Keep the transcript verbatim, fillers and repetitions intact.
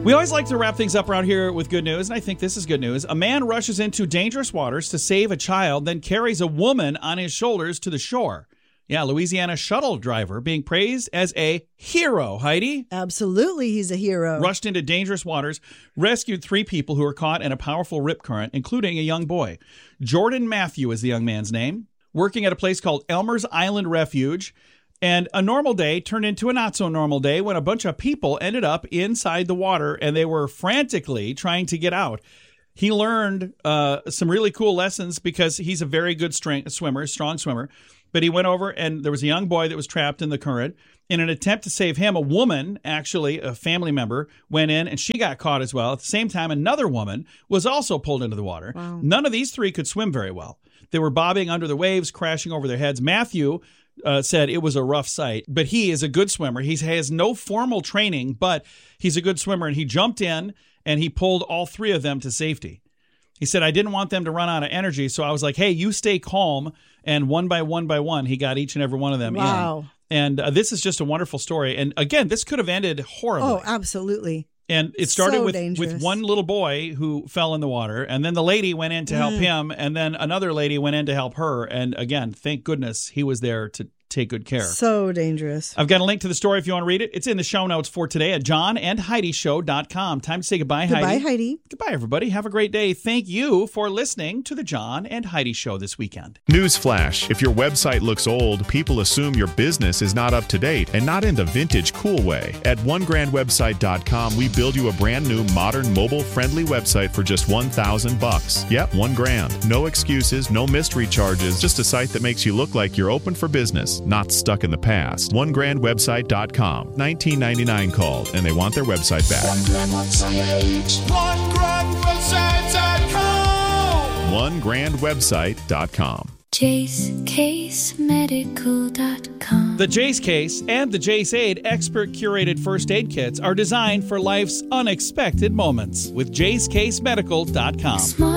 We always like to wrap things up around here with good news, and I think this is good news. A man rushes into dangerous waters to save a child, then carries a woman on his shoulders to the shore. Yeah, Louisiana shuttle driver being praised as a hero, Heidi. Absolutely, he's a hero. Rushed into dangerous waters, rescued three people who were caught in a powerful rip current, including a young boy. Jordan Matthew is the young man's name, working at a place called Elmer's Island Refuge. And a normal day turned into a not-so-normal day when a bunch of people ended up inside the water, and they were frantically trying to get out. He learned uh, some really cool lessons because he's a very good strength swimmer, strong swimmer. But he went over, and there was a young boy that was trapped in the current. In an attempt to save him, a woman, actually a family member, went in, and she got caught as well. At the same time, another woman was also pulled into the water. Wow. None of these three could swim very well. They were bobbing under the waves, crashing over their heads. Matthew uh, said it was a rough sight, but he is a good swimmer. He has no formal training, but he's a good swimmer, and he jumped in, and he pulled all three of them to safety. He said, I didn't want them to run out of energy, so I was like, hey, you stay calm. And one by one by one, he got each and every one of them wow. in. And uh, this is just a wonderful story. And again, this could have ended horribly. Oh, absolutely. And it started So with, dangerous. with one little boy who fell in the water. And then the lady went in to help Mm. him. And then another lady went in to help her. And again, thank goodness he was there to take good care. So dangerous. I've got a link to the story if you want to read it. It's in the show notes for today at john and heidi show dot com. Time to say goodbye, Goodbye, Heidi. Heidi. Goodbye, everybody. Have a great day. Thank you for listening to the John and Heidi Show this weekend. Newsflash: if your website looks old, people assume your business is not up to date and not in the vintage cool way. At one grand website dot com, we build you a brand new, modern, mobile-friendly website for just one thousand bucks. Yep, one grand. No excuses, no mystery charges, just a site that makes you look like you're open for business, not stuck in the past. one grand website dot com. nineteen ninety-nine called, and they want their website back. one grand website dot com. one grand website dot com. Jace Case Medical dot com. The Jace Case and the Jace Aid expert curated first aid kits are designed for life's unexpected moments with Jace Case Medical dot com.